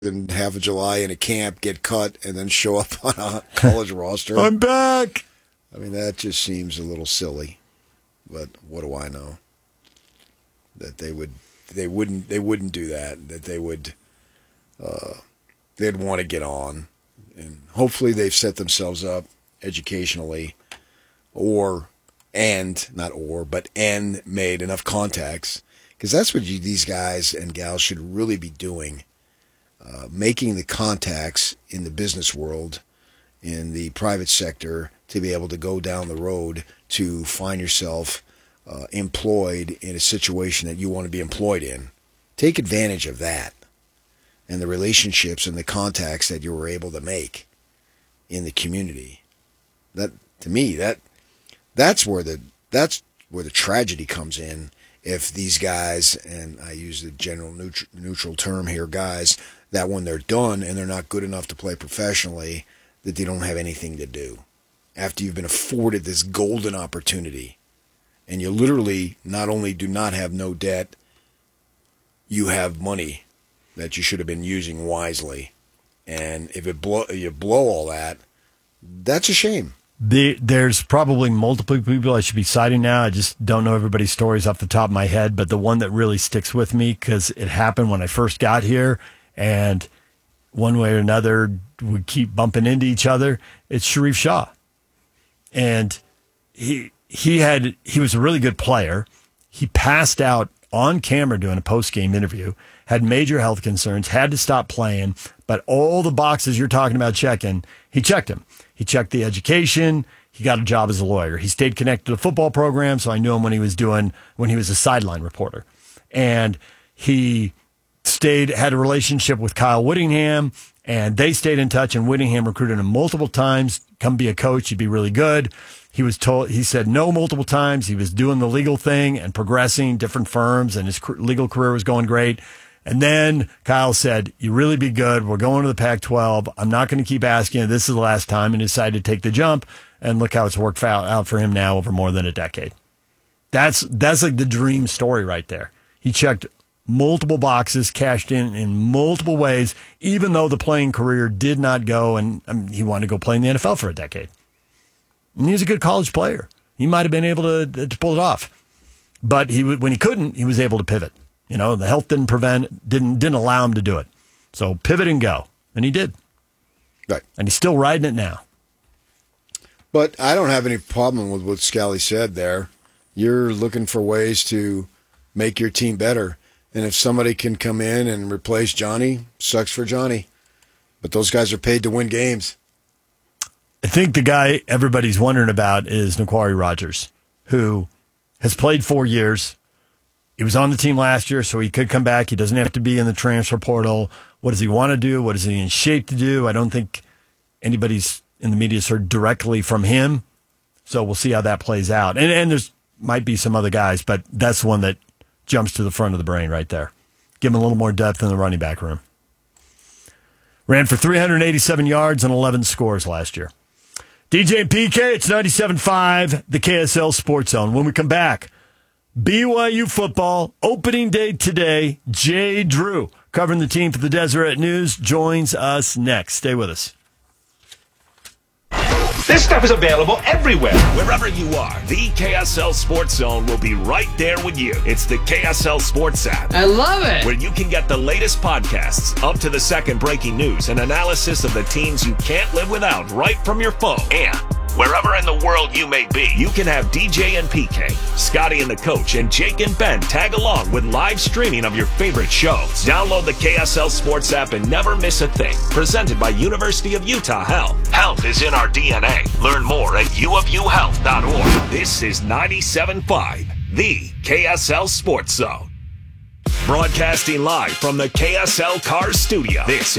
than half of July in a camp, get cut, and then show up on a college roster. I'm back. I mean, that just seems a little silly. But what do I know? That they wouldn't do that. That they would, they'd want to get on, and hopefully they've set themselves up educationally, and made enough contacts, because that's what these guys and gals should really be doing, making the contacts in the business world, in the private sector, to be able to go down the road to find yourself employed in a situation that you want to be employed in. Take advantage of that and the relationships and the contacts that you were able to make in the community. That, to me, that's where the tragedy comes in. If these guys, and I use the general neutral term here, guys, that when they're done and they're not good enough to play professionally, that they don't have anything to do. After you've been afforded this golden opportunity, and you literally not only do not have no debt, you have money that you should have been using wisely. And if you blow all that, that's a shame. There's probably multiple people I should be citing now. I just don't know everybody's stories off the top of my head, but the one that really sticks with me, because it happened when I first got here, and one way or another we keep bumping into each other, it's Sharif Shah. And he was a really good player. He passed out on camera doing a post-game interview, had major health concerns, had to stop playing, but all the boxes you're talking about checking, he checked them. He checked the education. He got a job as a lawyer. He stayed connected to the football program, so I knew him when he was a sideline reporter. And he had a relationship with Kyle Whittingham, and they stayed in touch, and Whittingham recruited him multiple times. Come be a coach, you'd be really good. He said no multiple times. He was doing the legal thing and progressing different firms, and his legal career was going great. And then Kyle said, "You really be good. We're going to the Pac-12. I'm not going to keep asking you. This is the last time." And decided to take the jump. And look how it's worked out for him now over more than a decade. That's like the dream story right there. He checked multiple boxes, cashed in multiple ways, even though the playing career did not go, and he wanted to go play in the NFL for a decade. And he was a good college player. He might have been able to pull it off. But when he couldn't, he was able to pivot. You know, the health didn't allow him to do it. So pivot and go. And he did. Right. And he's still riding it now. But I don't have any problem with what Scally said there. You're looking for ways to make your team better. And if somebody can come in and replace Johnny, sucks for Johnny. But those guys are paid to win games. I think the guy everybody's wondering about is Naquari Rogers, who has played 4 years. He was on the team last year, so he could come back. He doesn't have to be in the transfer portal. What does he want to do? What is he in shape to do? I don't think anybody's in the media heard directly from him. So we'll see how that plays out. And there's might be some other guys, but that's the one that jumps to the front of the brain right there. Give him a little more depth in the running back room. Ran for 387 yards and 11 scores last year. DJ and PK, it's 97.5, the KSL Sports Zone. When we come back, BYU football, opening day today. Jay Drew, covering the team for the Deseret News, joins us next. Stay with us. This stuff is available everywhere. Wherever you are, the KSL Sports Zone will be right there with you. It's the KSL Sports app. I love it. Where you can get the latest podcasts, up to the second breaking news, and analysis of the teams you can't live without right from your phone. And wherever in the world you may be, you can have DJ and PK, Scotty and the coach, and Jake and Ben tag along with live streaming of your favorite shows. Download the KSL Sports app and never miss a thing. Presented by University of Utah Health. Health is in our DNA. Learn more at uofuhealth.org. This is 97.5, the KSL Sports Zone. Broadcasting live from the KSL Cars Studio. This